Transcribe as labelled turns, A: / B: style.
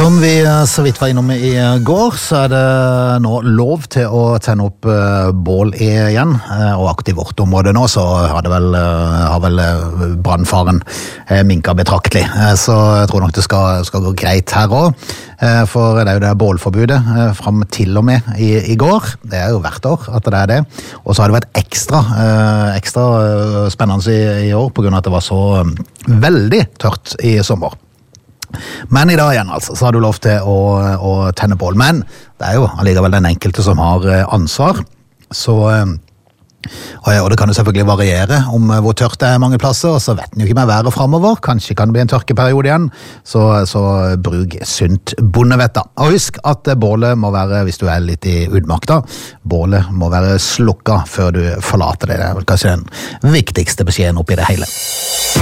A: Som vi så vidt var innom i går, så det nå lov til å tenne opp bål igjen, og akkurat i vårt område nå så har vel brannfaren minket betraktelig, så jeg tror nok det skal gå greit her også, for det jo det bålforbudet frem til og med i går, det jo hvert år at det det, og så har det vært ekstra spennende i år på grunn av at det var så veldig tørt i sommer. Men i dag igjen altså, så har du lov til å tenne bål, men det jo allikevel den enkelte som har ansvar, så, og det kan jo selvfølgelig variere om hvor tørt det mange plasser, og så vet den jo ikke mer været fremover, kanskje kan det bli en tørkeperiode igjen, så bruk sunt bondevett da. Og husk at bålet må være, hvis du litt i utmark da, bålet må være slukket før du forlater det, det vel kanskje den viktigste beskjeden oppi det hele.